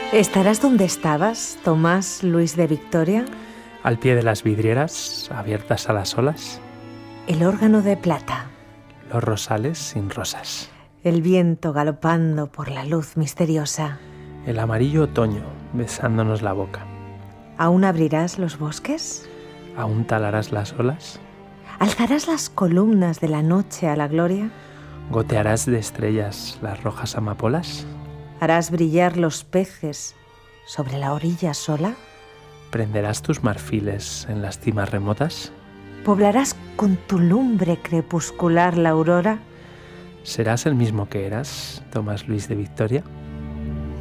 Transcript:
¿Estarás donde estabas, Tomás Luis de Victoria? Al pie de las vidrieras, abiertas a las olas. El órgano de plata. Los rosales sin rosas. El viento galopando por la luz misteriosa. El amarillo otoño besándonos la boca. ¿Aún abrirás los bosques? ¿Aún talarás las olas? ¿Alzarás las columnas de la noche a la gloria? ¿Gotearás de estrellas las rojas amapolas? ¿Harás brillar los peces sobre la orilla sola? ¿Prenderás tus marfiles en las cimas remotas? ¿Poblarás con tu lumbre crepuscular la aurora? ¿Serás el mismo que eras, Tomás Luis de Victoria?